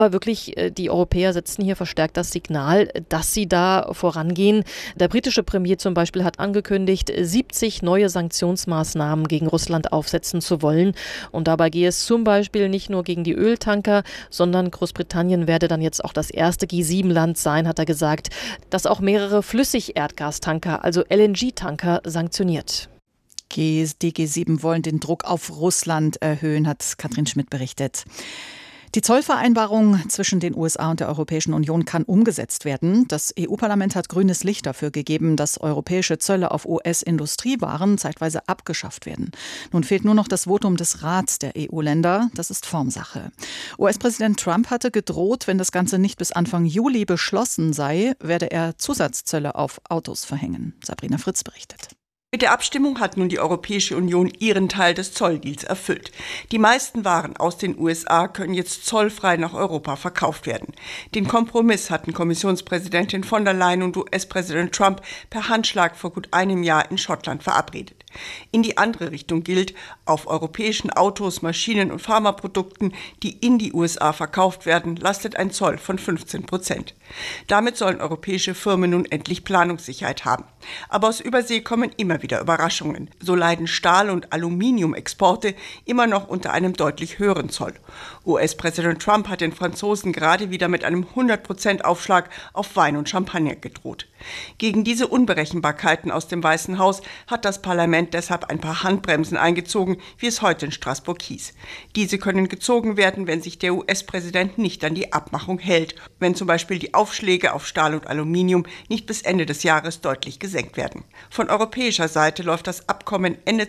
Aber wirklich, die Europäer setzen hier verstärkt das Signal, dass sie da vorangehen. Der britische Premier zum Beispiel hat angekündigt, 70 neue Sanktionsmaßnahmen gegen Russland aufsetzen zu wollen. Und dabei gehe es zum Beispiel nicht nur gegen die Öltanker, sondern Großbritannien werde dann jetzt auch das erste G7-Land sein, hat er gesagt, das auch mehrere Flüssigerdgastanker, also LNG-Tanker, sanktioniert. Die G7 wollen den Druck auf Russland erhöhen, hat Katrin Schmidt berichtet. Die Zollvereinbarung zwischen den USA und der Europäischen Union kann umgesetzt werden. Das EU-Parlament hat grünes Licht dafür gegeben, dass europäische Zölle auf US-Industriewaren zeitweise abgeschafft werden. Nun fehlt nur noch das Votum des Rats der EU-Länder. Das ist Formsache. US-Präsident Trump hatte gedroht, wenn das Ganze nicht bis Anfang Juli beschlossen sei, werde er Zusatzzölle auf Autos verhängen. Sabrina Fritz berichtet. Mit der Abstimmung hat nun die Europäische Union ihren Teil des Zolldeals erfüllt. Die meisten Waren aus den USA können jetzt zollfrei nach Europa verkauft werden. Den Kompromiss hatten Kommissionspräsidentin von der Leyen und US-Präsident Trump per Handschlag vor gut einem Jahr in Schottland verabredet. In die andere Richtung gilt, auf europäischen Autos, Maschinen und Pharmaprodukten, die in die USA verkauft werden, lastet ein Zoll von 15%. Damit sollen europäische Firmen nun endlich Planungssicherheit haben. Aber aus Übersee kommen immer wieder Überraschungen. So leiden Stahl- und Aluminiumexporte immer noch unter einem deutlich höheren Zoll. US-Präsident Trump hat den Franzosen gerade wieder mit einem 100% Aufschlag auf Wein und Champagner gedroht. Gegen diese Unberechenbarkeiten aus dem Weißen Haus hat das Parlament deshalb ein paar Handbremsen eingezogen, wie es heute in Straßburg hieß. Diese können gezogen werden, wenn sich der US-Präsident nicht an die Abmachung hält, wenn zum Beispiel die Aufschläge auf Stahl und Aluminium nicht bis Ende des Jahres deutlich gesenkt werden. Von europäischer Seite läuft das Abkommen Ende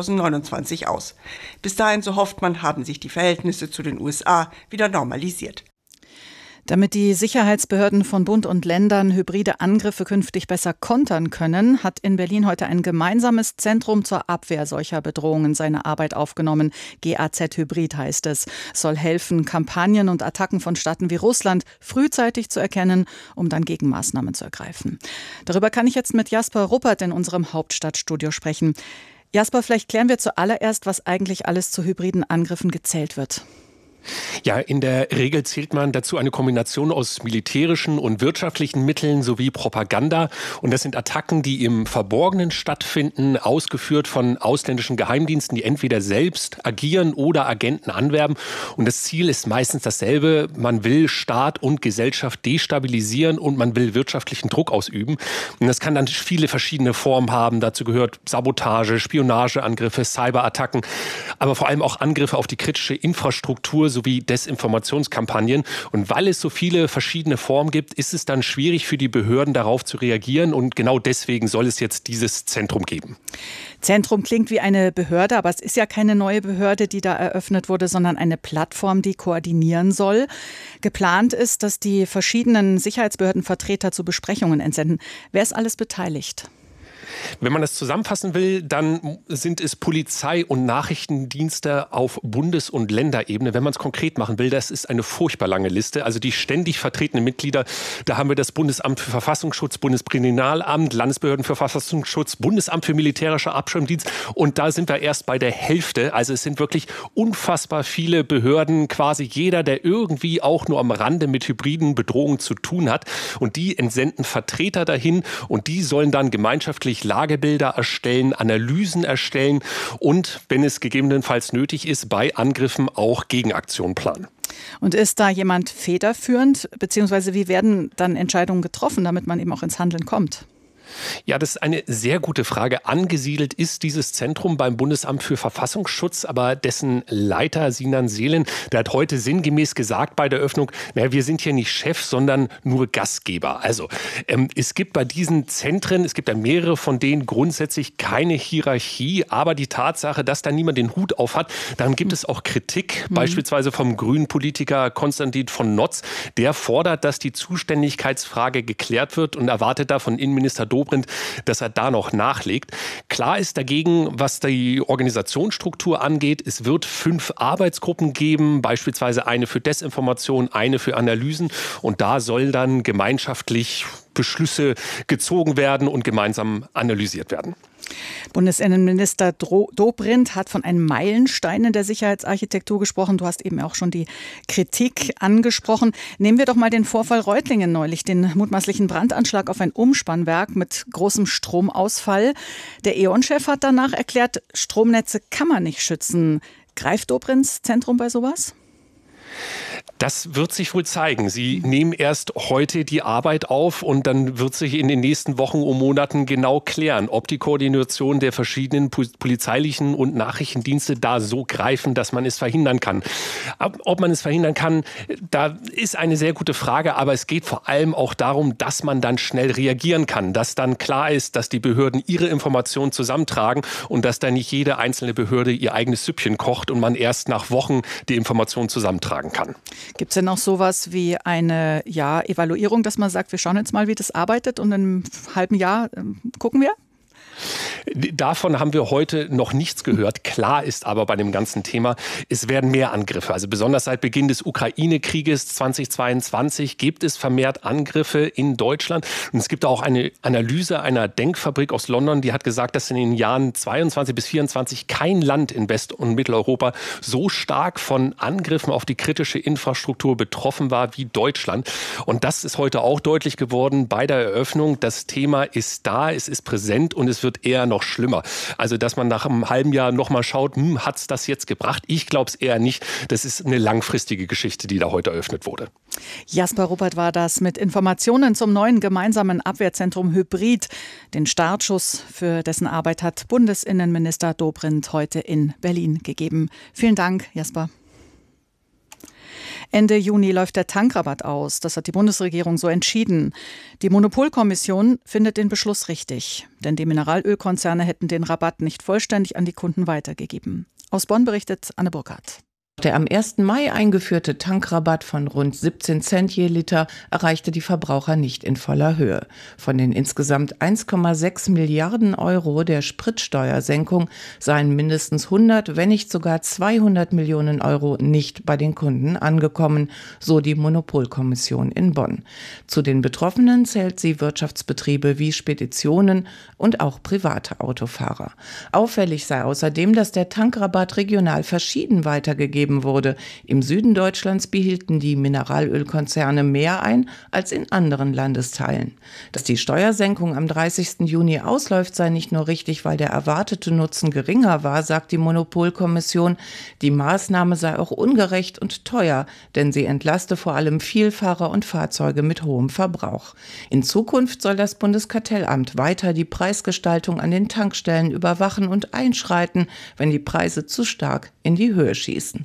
2029 aus. Bis dahin, so hofft man, haben sich die Verhältnisse zu den USA wieder normalisiert. Damit die Sicherheitsbehörden von Bund und Ländern hybride Angriffe künftig besser kontern können, hat in Berlin heute ein gemeinsames Zentrum zur Abwehr solcher Bedrohungen seine Arbeit aufgenommen. GAZ Hybrid heißt es. Es soll helfen, Kampagnen und Attacken von Staaten wie Russland frühzeitig zu erkennen, um dann Gegenmaßnahmen zu ergreifen. Darüber kann ich jetzt mit Jasper Ruppert in unserem Hauptstadtstudio sprechen. Jasper, vielleicht klären wir zuallererst, was eigentlich alles zu hybriden Angriffen gezählt wird. Ja, in der Regel zählt man dazu eine Kombination aus militärischen und wirtschaftlichen Mitteln sowie Propaganda. Und das sind Attacken, die im Verborgenen stattfinden, ausgeführt von ausländischen Geheimdiensten, die entweder selbst agieren oder Agenten anwerben. Und das Ziel ist meistens dasselbe. Man will Staat und Gesellschaft destabilisieren und man will wirtschaftlichen Druck ausüben. Und das kann dann viele verschiedene Formen haben. Dazu gehört Sabotage, Spionageangriffe, Cyberattacken, aber vor allem auch Angriffe auf die kritische Infrastruktur sowie Desinformationskampagnen. Und weil es so viele verschiedene Formen gibt, ist es dann schwierig für die Behörden, darauf zu reagieren. Und genau deswegen soll es jetzt dieses Zentrum geben. Zentrum klingt wie eine Behörde, aber es ist ja keine neue Behörde, die da eröffnet wurde, sondern eine Plattform, die koordinieren soll. Geplant ist, dass die verschiedenen Sicherheitsbehördenvertreter zu Besprechungen entsenden. Wer ist alles beteiligt? Wenn man das zusammenfassen will, dann sind es Polizei- und Nachrichtendienste auf Bundes- und Länderebene. Wenn man es konkret machen will, das ist eine furchtbar lange Liste. Also die ständig vertretenen Mitglieder, da haben wir das Bundesamt für Verfassungsschutz, Bundeskriminalamt, Landesbehörden für Verfassungsschutz, Bundesamt für militärischer Abschirmdienst. Und da sind wir erst bei der Hälfte. Also es sind wirklich unfassbar viele Behörden, quasi jeder, der irgendwie auch nur am Rande mit hybriden Bedrohungen zu tun hat. Und die entsenden Vertreter dahin und die sollen dann gemeinschaftlich Lagebilder erstellen, Analysen erstellen und, wenn es gegebenenfalls nötig ist, bei Angriffen auch Gegenaktionen planen. Und ist da jemand federführend, beziehungsweise wie werden dann Entscheidungen getroffen, damit man eben auch ins Handeln kommt? Ja, das ist eine sehr gute Frage. Angesiedelt ist dieses Zentrum beim Bundesamt für Verfassungsschutz, aber dessen Leiter Sinan Seelen, der hat heute sinngemäß gesagt bei der Öffnung, wir sind hier nicht Chef, sondern nur Gastgeber. Also es gibt bei diesen Zentren, es gibt ja mehrere von denen grundsätzlich keine Hierarchie, aber die Tatsache, dass da niemand den Hut auf hat, daran gibt es auch Kritik, beispielsweise vom grünen Politiker Konstantin von Notz, der fordert, dass die Zuständigkeitsfrage geklärt wird und erwartet da von Innenminister Dobrindt, dass er da noch nachlegt. Klar ist dagegen, was die Organisationsstruktur angeht, es wird 5 Arbeitsgruppen geben, beispielsweise eine für Desinformation, eine für Analysen und da soll dann gemeinschaftlich Beschlüsse gezogen werden und gemeinsam analysiert werden. Bundesinnenminister Dobrindt hat von einem Meilenstein in der Sicherheitsarchitektur gesprochen. Du hast eben auch schon die Kritik angesprochen. Nehmen wir doch mal den Vorfall Reutlingen neulich, den mutmaßlichen Brandanschlag auf ein Umspannwerk mit großem Stromausfall. Der E.ON-Chef hat danach erklärt, Stromnetze kann man nicht schützen. Greift Dobrindts Zentrum bei sowas? Das wird sich wohl zeigen. Sie nehmen erst heute die Arbeit auf und dann wird sich in den nächsten Wochen und Monaten genau klären, ob die Koordination der verschiedenen polizeilichen und Nachrichtendienste da so greifen, dass man es verhindern kann. Ob man es verhindern kann, da ist eine sehr gute Frage, aber es geht vor allem auch darum, dass man dann schnell reagieren kann, dass dann klar ist, dass die Behörden ihre Informationen zusammentragen und dass dann nicht jede einzelne Behörde ihr eigenes Süppchen kocht und man erst nach Wochen die Informationen zusammentragen kann. Gibt es denn auch sowas wie eine Evaluierung, dass man sagt, wir schauen jetzt mal, wie das arbeitet und in einem halben Jahr gucken wir? Davon haben wir heute noch nichts gehört. Klar ist aber bei dem ganzen Thema, es werden mehr Angriffe. Also besonders seit Beginn des Ukraine-Krieges 2022 gibt es vermehrt Angriffe in Deutschland. Und es gibt auch eine Analyse einer Denkfabrik aus London, die hat gesagt, dass in den Jahren 22 bis 24 kein Land in West- und Mitteleuropa so stark von Angriffen auf die kritische Infrastruktur betroffen war wie Deutschland. Und das ist heute auch deutlich geworden bei der Eröffnung. Das Thema ist da, es ist präsent und es wird eher noch schlimmer. Also, dass man nach einem halben Jahr nochmal schaut, hat es das jetzt gebracht? Ich glaube es eher nicht. Das ist eine langfristige Geschichte, die da heute eröffnet wurde. Jasper Ruppert war das mit Informationen zum neuen gemeinsamen Abwehrzentrum Hybrid. Den Startschuss für dessen Arbeit hat Bundesinnenminister Dobrindt heute in Berlin gegeben. Vielen Dank, Jasper. Ende Juni läuft der Tankrabatt aus. Das hat die Bundesregierung so entschieden. Die Monopolkommission findet den Beschluss richtig. Denn die Mineralölkonzerne hätten den Rabatt nicht vollständig an die Kunden weitergegeben. Aus Bonn berichtet Anne Burkhardt. Der am 1. Mai eingeführte Tankrabatt von rund 17 Cent je Liter erreichte die Verbraucher nicht in voller Höhe. Von den insgesamt 1,6 Milliarden Euro der Spritsteuersenkung seien mindestens 100, wenn nicht sogar 200 Millionen Euro nicht bei den Kunden angekommen, so die Monopolkommission in Bonn. Zu den Betroffenen zählt sie Wirtschaftsbetriebe wie Speditionen und auch private Autofahrer. Auffällig sei außerdem, dass der Tankrabatt regional verschieden weitergegeben wurde. Im Süden Deutschlands behielten die Mineralölkonzerne mehr ein als in anderen Landesteilen. Dass die Steuersenkung am 30. Juni ausläuft, sei nicht nur richtig, weil der erwartete Nutzen geringer war, sagt die Monopolkommission. Die Maßnahme sei auch ungerecht und teuer, denn sie entlaste vor allem Vielfahrer und Fahrzeuge mit hohem Verbrauch. In Zukunft soll das Bundeskartellamt weiter die Preisgestaltung an den Tankstellen überwachen und einschreiten, wenn die Preise zu stark in die Höhe schießen.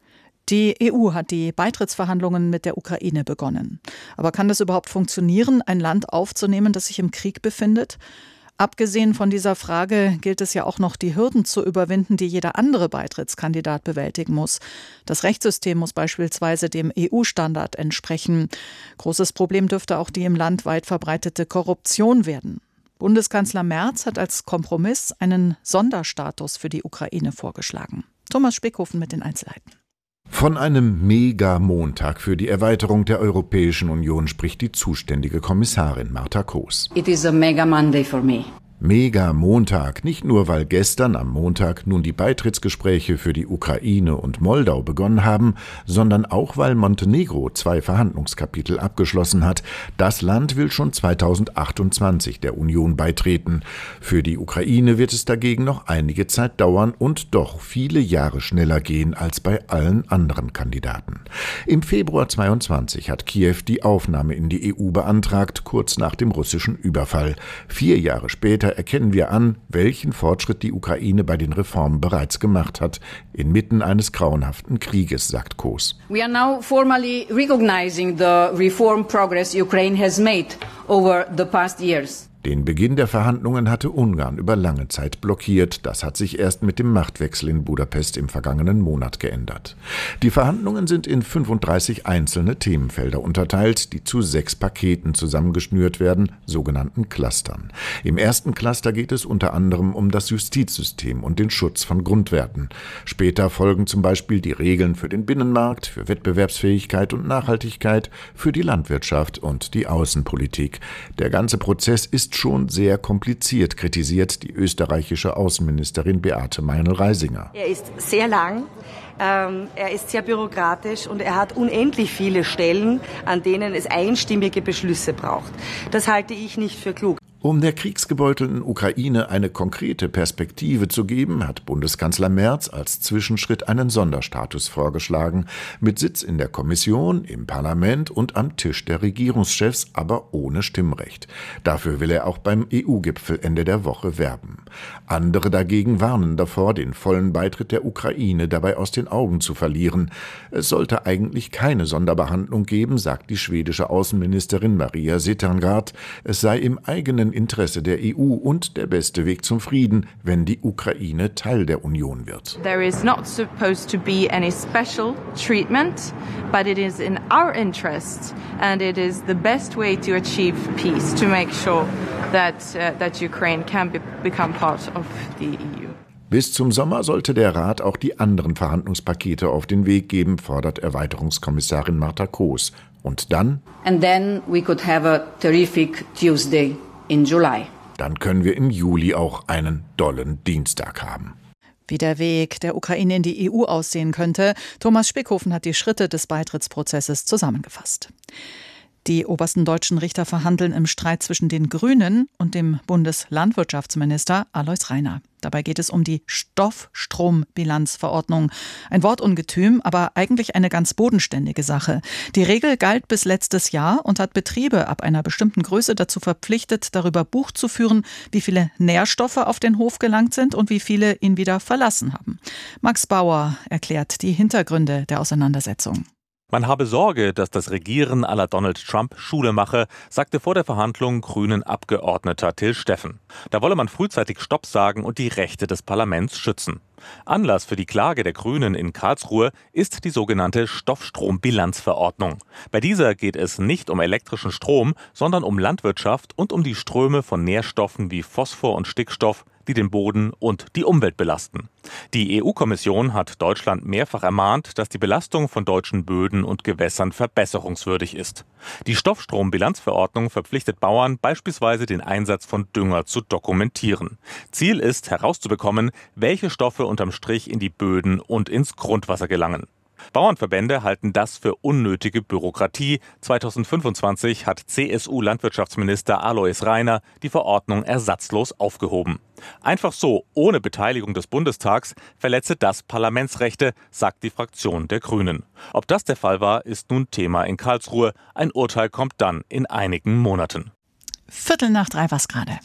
Die EU hat die Beitrittsverhandlungen mit der Ukraine begonnen. Aber kann das überhaupt funktionieren, ein Land aufzunehmen, das sich im Krieg befindet? Abgesehen von dieser Frage gilt es ja auch noch, die Hürden zu überwinden, die jeder andere Beitrittskandidat bewältigen muss. Das Rechtssystem muss beispielsweise dem EU-Standard entsprechen. Großes Problem dürfte auch die im Land weit verbreitete Korruption werden. Bundeskanzler Merz hat als Kompromiss einen Sonderstatus für die Ukraine vorgeschlagen. Thomas Spickhofen mit den Einzelheiten. Von einem Mega-Montag für die Erweiterung der Europäischen Union spricht die zuständige Kommissarin Marta Koos. It is a mega Monday for me. Mega-Montag, nicht nur weil gestern am Montag nun die Beitrittsgespräche für die Ukraine und Moldau begonnen haben, sondern auch weil Montenegro 2 Verhandlungskapitel abgeschlossen hat. Das Land will schon 2028 der Union beitreten. Für die Ukraine wird es dagegen noch einige Zeit dauern und doch viele Jahre schneller gehen als bei allen anderen Kandidaten. Im Februar 22 hat Kiew die Aufnahme in die EU beantragt, kurz nach dem russischen Überfall. 4 Jahre später erkennen wir an, welchen Fortschritt die Ukraine bei den Reformen bereits gemacht hat, inmitten eines grauenhaften Krieges, sagt Koos. We are now formally recognizing the reform progress Ukraine has made over the past years. Den Beginn der Verhandlungen hatte Ungarn über lange Zeit blockiert. Das hat sich erst mit dem Machtwechsel in Budapest im vergangenen Monat geändert. Die Verhandlungen sind in 35 einzelne Themenfelder unterteilt, die zu 6 Paketen zusammengeschnürt werden, sogenannten Clustern. Im ersten Cluster geht es unter anderem um das Justizsystem und den Schutz von Grundwerten. Später folgen zum Beispiel die Regeln für den Binnenmarkt, für Wettbewerbsfähigkeit und Nachhaltigkeit, für die Landwirtschaft und die Außenpolitik. Der ganze Prozess ist schon sehr kompliziert, kritisiert die österreichische Außenministerin Beate Meinl-Reisinger. Er ist sehr lang. Er ist sehr bürokratisch und er hat unendlich viele Stellen, an denen es einstimmige Beschlüsse braucht. Das halte ich nicht für klug. Um der kriegsgebeutelten Ukraine eine konkrete Perspektive zu geben, hat Bundeskanzler Merz als Zwischenschritt einen Sonderstatus vorgeschlagen, mit Sitz in der Kommission, im Parlament und am Tisch der Regierungschefs, aber ohne Stimmrecht. Dafür will er auch beim EU-Gipfel Ende der Woche werben. Andere dagegen warnen davor, den vollen Beitritt der Ukraine dabei aus den Augen zu verlieren. Es sollte eigentlich keine Sonderbehandlung geben, sagt die schwedische Außenministerin Maria Cedergrandt. Es sei im eigenen Interesse der EU und der beste Weg zum Frieden, wenn die Ukraine Teil der Union wird. There is not supposed to be any special treatment, but it is in our interest and it is the best way to achieve peace, to make sure that Ukraine can become part of the EU. Bis zum Sommer sollte der Rat auch die anderen Verhandlungspakete auf den Weg geben, fordert Erweiterungskommissarin Marta Koos. Und dann? And then we could have a terrific Tuesday in July. Dann können wir im Juli auch einen dollen Dienstag haben. Wie der Weg der Ukraine in die EU aussehen könnte, Thomas Spickhofen hat die Schritte des Beitrittsprozesses zusammengefasst. Die obersten deutschen Richter verhandeln im Streit zwischen den Grünen und dem Bundeslandwirtschaftsminister Alois Rainer. Dabei geht es um die Stoffstrombilanzverordnung. Ein Wortungetüm, aber eigentlich eine ganz bodenständige Sache. Die Regel galt bis letztes Jahr und hat Betriebe ab einer bestimmten Größe dazu verpflichtet, darüber Buch zu führen, wie viele Nährstoffe auf den Hof gelangt sind und wie viele ihn wieder verlassen haben. Max Bauer erklärt die Hintergründe der Auseinandersetzung. Man habe Sorge, dass das Regieren à la Donald Trump Schule mache, sagte vor der Verhandlung Grünen-Abgeordneter Till Steffen. Da wolle man frühzeitig Stopp sagen und die Rechte des Parlaments schützen. Anlass für die Klage der Grünen in Karlsruhe ist die sogenannte Stoffstrombilanzverordnung. Bei dieser geht es nicht um elektrischen Strom, sondern um Landwirtschaft und um die Ströme von Nährstoffen wie Phosphor und Stickstoff, die den Boden und die Umwelt belasten. Die EU-Kommission hat Deutschland mehrfach ermahnt, dass die Belastung von deutschen Böden und Gewässern verbesserungswürdig ist. Die Stoffstrombilanzverordnung verpflichtet Bauern, beispielsweise den Einsatz von Dünger zu dokumentieren. Ziel ist, herauszubekommen, welche Stoffe unterm Strich in die Böden und ins Grundwasser gelangen. Bauernverbände halten das für unnötige Bürokratie. 2025 hat CSU-Landwirtschaftsminister Alois Rainer die Verordnung ersatzlos aufgehoben. Einfach so, ohne Beteiligung des Bundestags, verletze das Parlamentsrechte, sagt die Fraktion der Grünen. Ob das der Fall war, ist nun Thema in Karlsruhe. Ein Urteil kommt dann in einigen Monaten. 2:15 war's gerade.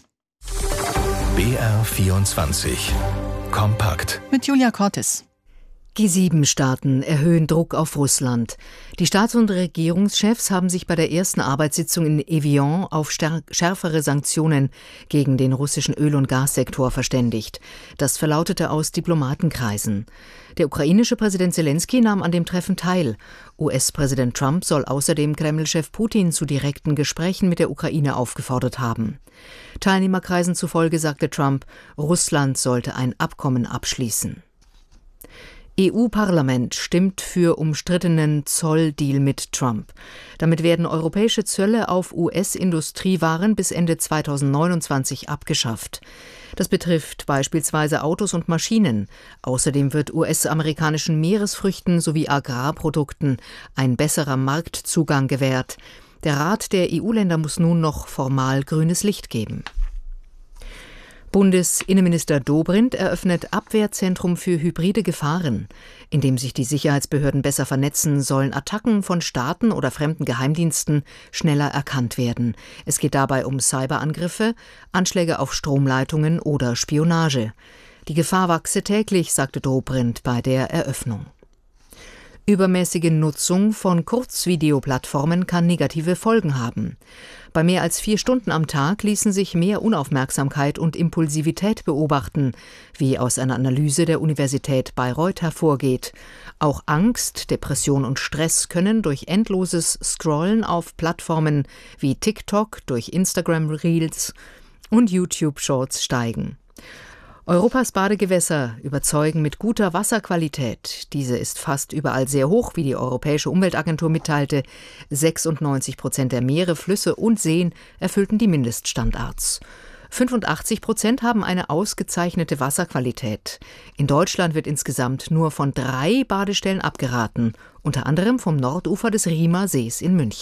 BR24 Kompakt Mit Julia Cortis. G7-Staaten erhöhen Druck auf Russland. Die Staats- und Regierungschefs haben sich bei der ersten Arbeitssitzung in Evian auf schärfere Sanktionen gegen den russischen Öl- und Gassektor verständigt. Das verlautete aus Diplomatenkreisen. Der ukrainische Präsident Zelensky nahm an dem Treffen teil. US-Präsident Trump soll außerdem Kreml-Chef Putin zu direkten Gesprächen mit der Ukraine aufgefordert haben. Teilnehmerkreisen zufolge sagte Trump, Russland sollte ein Abkommen abschließen. EU-Parlament stimmt für umstrittenen Zolldeal mit Trump. Damit werden europäische Zölle auf US-Industriewaren bis Ende 2029 abgeschafft. Das betrifft beispielsweise Autos und Maschinen. Außerdem wird US-amerikanischen Meeresfrüchten sowie Agrarprodukten ein besserer Marktzugang gewährt. Der Rat der EU-Länder muss nun noch formal grünes Licht geben. Bundesinnenminister Dobrindt eröffnet Abwehrzentrum für hybride Gefahren. Indem sich die Sicherheitsbehörden besser vernetzen, sollen Attacken von Staaten oder fremden Geheimdiensten schneller erkannt werden. Es geht dabei um Cyberangriffe, Anschläge auf Stromleitungen oder Spionage. Die Gefahr wachse täglich, sagte Dobrindt bei der Eröffnung. Übermäßige Nutzung von Kurzvideoplattformen kann negative Folgen haben. Bei mehr als 4 Stunden am Tag ließen sich mehr Unaufmerksamkeit und Impulsivität beobachten, wie aus einer Analyse der Universität Bayreuth hervorgeht. Auch Angst, Depression und Stress können durch endloses Scrollen auf Plattformen wie TikTok, durch Instagram Reels und YouTube Shorts steigen. Europas Badegewässer überzeugen mit guter Wasserqualität. Diese ist fast überall sehr hoch, wie die Europäische Umweltagentur mitteilte. 96% der Meere, Flüsse und Seen erfüllten die Mindeststandards. 85% haben eine ausgezeichnete Wasserqualität. In Deutschland wird insgesamt nur von 3 Badestellen abgeraten, unter anderem vom Nordufer des Riemer Sees in München.